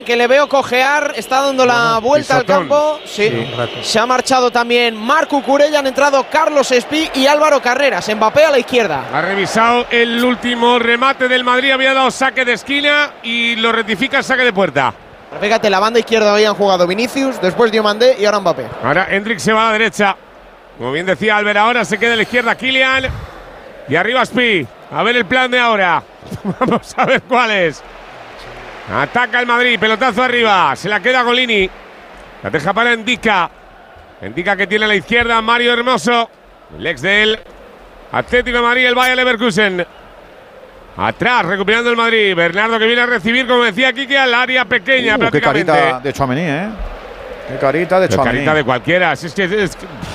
Que le veo cojear, está dando la vuelta al campo. Sí. Se ha marchado también Marc Cucurella, han entrado Carlos Espí y Álvaro Carreras. Mbappé a la izquierda. Ha revisado el último remate del Madrid, había dado saque de esquina y lo rectifica el saque de puerta. Fíjate, la banda izquierda habían jugado Vinicius, después Diomandé y ahora Mbappé. Ahora Hendrik se va a la derecha. Como bien decía Albert, ahora se queda a la izquierda Kylian. Y arriba Espí. A ver el plan de ahora. Vamos a ver cuál es. Ataca el Madrid, pelotazo arriba. Se la queda Golini. La deja para Ndika. Ndika que tiene a la izquierda Mario Hermoso. El ex de él. Atlético de Madrid, el Bayer Leverkusen. Atrás, recuperando el Madrid. Bernardo que viene a recibir, como decía Kike, al área pequeña prácticamente. Qué carita de Tchouaméni, ¿eh? Qué carita de Tchouaméni. Qué carita de cualquiera. Es que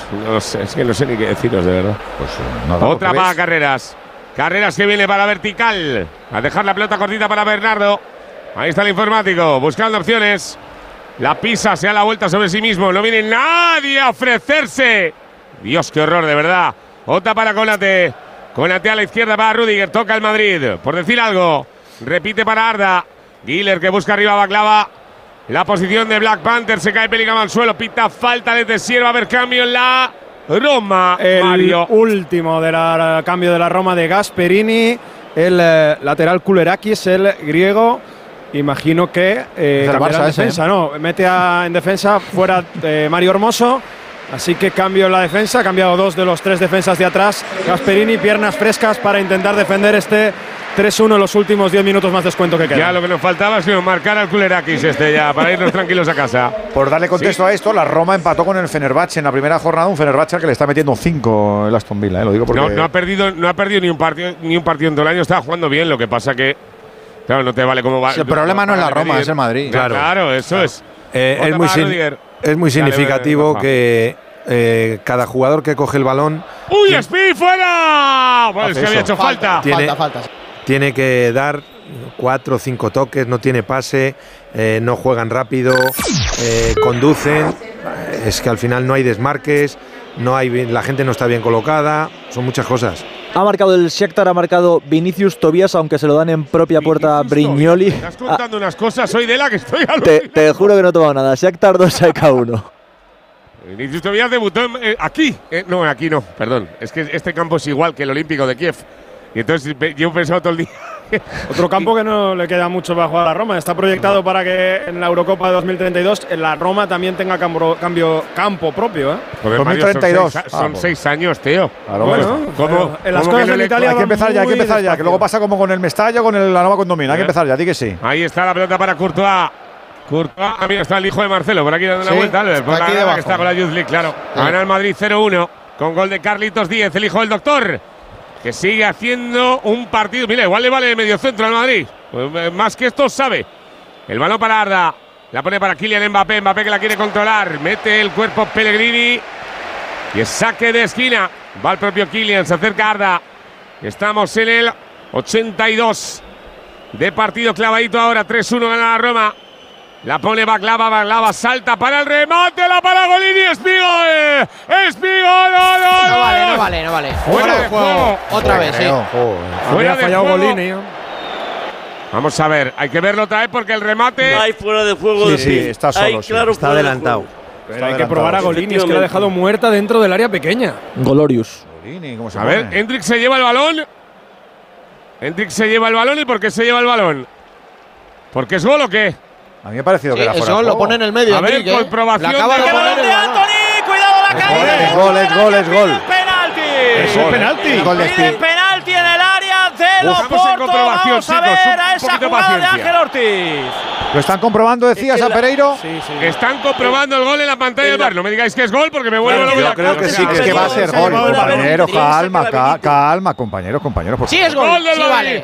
no sé ni qué deciros, de verdad. Pues nada, otra para Carreras. Carreras que viene para vertical. A dejar la pelota cortita para Bernardo. Ahí está el informático, buscando opciones. La pisa, se da la vuelta sobre sí mismo. No viene nadie a ofrecerse. Dios, qué horror, de verdad. Otra para Konate. Konate a la izquierda para Rüdiger. Toca el Madrid, por decir algo. Repite para Arda. Güler que busca arriba a Baklava. La posición de Black Panther. Se cae Bellingham al suelo. Pita falta de Tessier. Va a haber cambio en la Roma. El Mario. último del cambio de la Roma de Gasperini. El lateral Kulerakis, el griego. Imagino que cambiará en defensa, ¿no? Mete en defensa fuera Mario Hermoso. Así que cambio en la defensa. Ha cambiado 2 de los 3 defensas de atrás. Gasperini, piernas frescas para intentar defender este 3-1 en los últimos 10 minutos más descuento que queda. Ya lo que nos faltaba ha sido marcar al Kulerakis ya, para irnos tranquilos a casa. Por darle contexto a esto, la Roma empató con el Fenerbahce en la primera jornada. Un Fenerbahce al que le está metiendo 5 el Aston Villa, lo digo porque… No ha perdido ni un partido en todo el año. Estaba jugando bien, lo que pasa que… Claro, no te vale cómo va. El problema no es la Roma, es el Madrid. Claro, eso es. Es muy significativo que cada jugador que coge el balón… ¡Uy, Espí, fuera! Bueno, es que había hecho falta. Tiene que dar 4 o 5 toques, no tiene pase, no juegan rápido, conducen. Es que al final no hay desmarques, la gente no está bien colocada, son muchas cosas. Ha marcado el Shakhtar, ha marcado Vinicius Tobías, aunque se lo dan en propia puerta a Brignoli. Estás contando unas cosas, soy de la que estoy te juro que no he tomado nada. Shakhtar 2, AEK 1. Vinicius Tobías debutó aquí. No, aquí no, perdón. Es que este campo es igual que el Olímpico de Kiev. Y entonces yo he pensado todo el día. Otro campo que no le queda mucho para jugar a la Roma. Está proyectado para que en la Eurocopa de 2032 en la Roma también tenga campo propio. 2032. Son 6 años, tío. Claro, bueno, ¿cómo? En las cosas en Italia hay que empezar ya, que luego pasa como con el Mestalla, con la Nova Condomina. Hay que empezar ya, di que sí. Ahí está la pelota para Courtois. Mira, está el hijo de Marcelo, por aquí dando una vuelta, Albert, por aquí debajo. Que está con la Youth League, claro. Gana el Madrid 0-1 con gol de Carlitos Díez, el hijo del doctor, que sigue haciendo un partido. Mira, igual le vale medio centro al Madrid. Pues, más que esto sabe. El balón para Arda. La pone para Kylian Mbappé. Mbappé que la quiere controlar. Mete el cuerpo Pellegrini. Y es saque de esquina. Va el propio Kylian. Se acerca Arda. Estamos en el 82 de partido clavadito ahora. 3-1 gana la Roma. La pone Baklava, salta para el remate, la para Golini, Espigol. No vale. Fuera de juego. Otra vez, sí. Fuera de juego. Golini. Vamos a ver, hay que verlo otra vez porque el remate… Hay fuera de juego. Sí, está solo, claro, está adelantado. Pero hay que probar a Golini, es que la ha dejado muerta dentro del área pequeña. Golorius. ¿Cómo se a ver, Hendrik se lleva el balón. ¿Y por qué se lleva el balón? ¿Porque es gol o qué? A mí me ha parecido que era fuera. Eso lo pone en el medio. A ver, comprobación de Anthony, cuidado la caída. Es gol. Penalti. Es un penalti. Piden penalti en el área de Oporto. Vamos a ver a esa jugada de Ángel Ortiz. ¿Lo están comprobando, decías, a Pereiro? Sí. Están comprobando el gol en la pantalla del bar. No me digáis que es gol porque me vuelvo loco. Yo creo que sí, que va a ser gol. Compañeros, calma, compañeros. Sí, es gol. Gol del Madrid.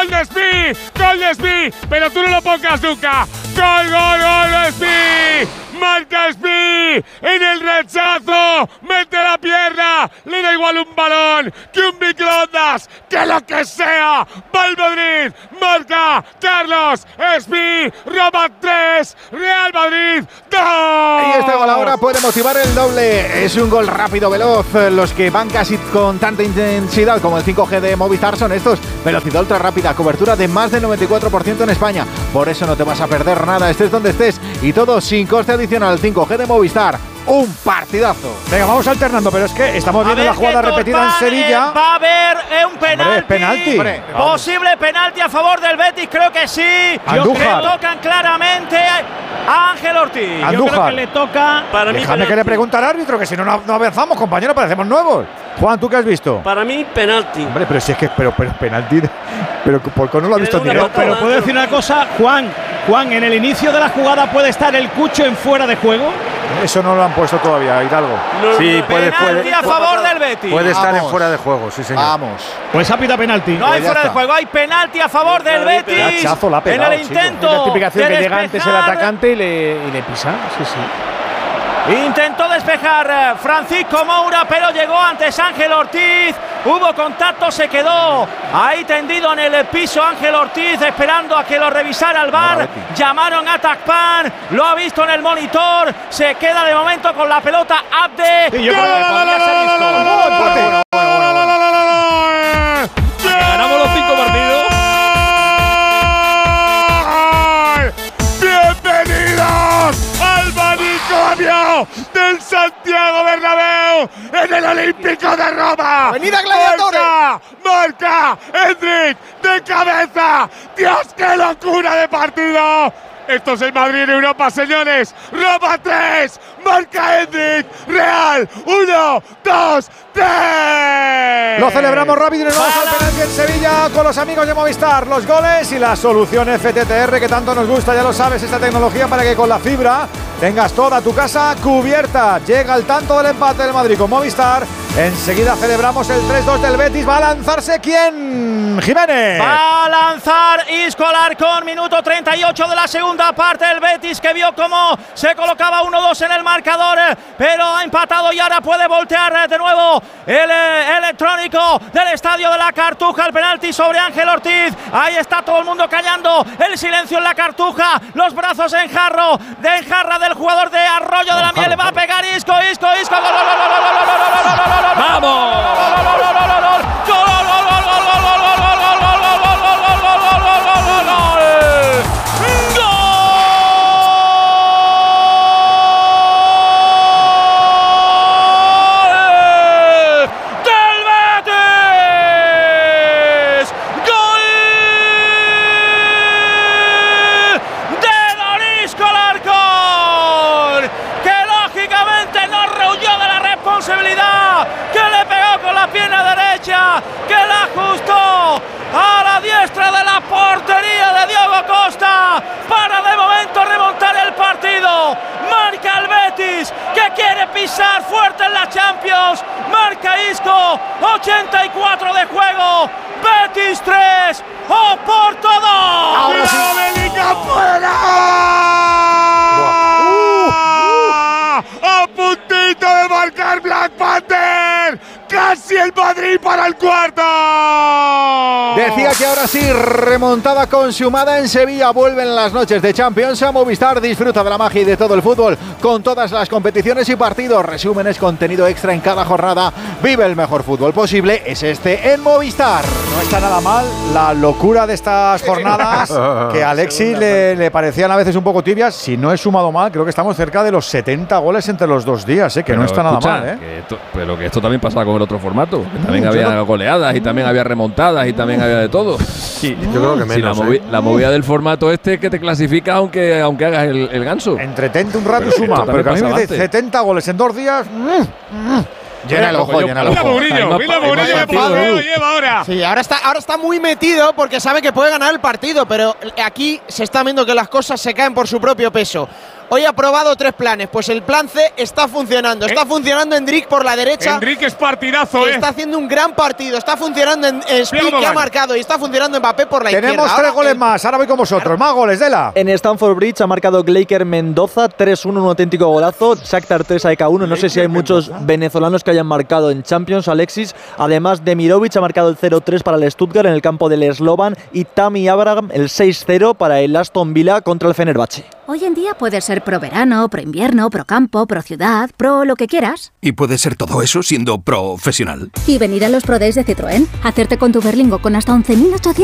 Gol de Espí. Pero tú no lo pongas nunca. Gol de Espí. marca Spi en el rechazo, mete la pierna, le da igual un balón que un microondas, que lo que sea. Va el Madrid, marca Carlos Spi, Roma 3, Real Madrid 2. Y este gol ahora puede motivar el doble. Es un gol rápido, veloz. Los que van casi con tanta intensidad como el 5G de Movistar son estos. Velocidad ultra rápida, cobertura de más del 94% en España. Por eso no te vas a perder nada, estés donde estés. Y todo sin coste adicional. 5G de Movistar. Un partidazo. Venga, vamos alternando, pero es que estamos viendo la jugada repetida en Sevilla. Va a haber un penalti. Penalti. Posible penalti a favor del Betis, creo que sí. Andújar. Le tocan claramente a Ángel Ortiz. Andújar. Yo creo que le toca. Para mí, déjame que le pregunte al árbitro, que si no avanzamos, compañero, parecemos nuevos. Juan, ¿tú qué has visto? Para mí, penalti. Hombre, pero si es que pero penalti. Pero ¿por qué no lo ha visto en directo? Pero puedo decir una cosa, Juan, en el inicio de la jugada puede estar el Cucho en fuera de juego. Eso no lo han puesto todavía, Hidalgo. Sí, puede a favor del Betis. Puede estar en fuera de juego, sí, señor. Vamos. Pues ha pitado penalti. No hay fuera de juego, hay penalti a favor del Betis. Hachazo la ha pegado, en el intento. La tipificación de que llega antes el atacante y le pisa. Sí. Intentó despejar Francisco Moura, pero llegó antes Ángel Ortiz. Hubo contacto, se quedó ahí tendido en el piso Ángel Ortiz, esperando a que lo revisara el VAR. Llamaron a Tacpan, lo ha visto en el monitor. Se queda de momento con la pelota Abde. Ganamos los 5 partidos. ¡Bienvenidos al manicomio del Santiago Bernabéu en el Olímpico de Roma! ¡Avenida Gladiadores! ¡Marca! ¡Hendrik de cabeza! ¡Dios, qué locura de partido! Esto es el Madrid en Europa, señores. Roma 3, marca Hendrik, Real 1, 2, 3. Lo celebramos rápido y nos vamos al penalti en Sevilla con los amigos de Movistar. Los goles y la solución FTTR que tanto nos gusta, ya lo sabes, esta tecnología para que con la fibra tengas toda tu casa cubierta. Llega el tanto del empate del Madrid con Movistar. Enseguida celebramos el 3-2 del Betis. ¿Va a lanzarse quién? Jiménez. Va a lanzar Isco Alarcón, minuto 38 de la segunda parte. El Betis que vio cómo se colocaba 1-2 en el marcador, pero ha empatado y ahora puede voltear de nuevo el electrónico del Estadio de la Cartuja. El penalti sobre Ángel Ortiz. Ahí está todo el mundo callando. El silencio en la Cartuja. Los brazos en jarra del jugador de Arroyo de la Miel. Va a pegar Isco. ¡Vamos! Que le pegó con la pierna derecha, que la ajustó a la diestra de la portería de Diego Costa para de momento remontar el partido. Marca el Betis, que quiere pisar fuerte en la Champions. Marca Isco, 84 de juego. Betis 3, Oporto 2. ¡Ahora sí! ¡Fuera! ¡A puntito de marcar Black Panther! ¡Casi el Madrid para el cuarto! Decía que ahora sí, remontada consumada en Sevilla. Vuelven las noches de Champions a Movistar. Disfruta de la magia y de todo el fútbol con todas las competiciones y partidos. Resúmenes, contenido extra en cada jornada. Vive el mejor fútbol posible. Es este en Movistar. No está nada mal la locura de estas jornadas que a Alexis le parecían a veces un poco tibias. Si no he sumado mal, creo que estamos cerca de los 70 goles entre los 2 días, que pero no está nada mal. Pero que esto también pasaba con el otro formato. Que también había goleadas y también había remontadas y también había de todo. Sí, yo creo que menos. La movida del formato este que te clasifica aunque hagas el ganso. Entretente un rato y suma. Pero que a mí me dice 70 goles en 2 días. Llena el ojo, llena el ojo. Mira Mourinho, lo lleva ahora. Sí, ahora está muy metido porque sabe que puede ganar el partido, pero aquí se está viendo que las cosas se caen por su propio peso. Hoy ha probado 3 planes. Pues el plan C está funcionando. Está funcionando Endrick por la derecha. Endrick es partidazo, Está haciendo un gran partido. Está funcionando Speed, que ha marcado. Y está funcionando Mbappé por la izquierda. Tenemos 3 goles más. Ahora voy con vosotros. Más goles, Dela. En Stamford Bridge ha marcado Gleiker Mendoza 3-1, un auténtico golazo. Shakhtar 3 AEK 1. No sé si hay muchos venezolanos que hayan marcado en Champions, Alexis. Además, Demirovic ha marcado el 0-3 para el Stuttgart en el campo del Slovan. Y Tammy Abraham el 6-0 para el Aston Villa contra el Fenerbahce. Hoy en día puedes ser pro verano, pro invierno, pro campo, pro ciudad, pro lo que quieras. Y puedes ser todo eso siendo profesional. Y venir a los Pro Days de Citroën, hacerte con tu Berlingo con hasta 11.800